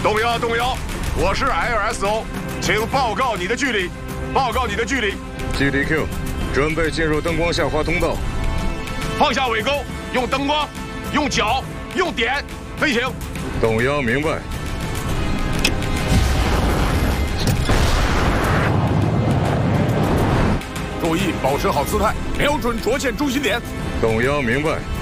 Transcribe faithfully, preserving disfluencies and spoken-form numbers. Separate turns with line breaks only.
动摇，动摇！我是 L S O， 请报告你的距离，报告你的距离。
G D Q， 准备进入灯光下滑通道。
放下尾钩，用灯光，用脚，用点飞行。
动摇，明白。
注意保持好姿态，瞄准着线中心点。
动摇，明白。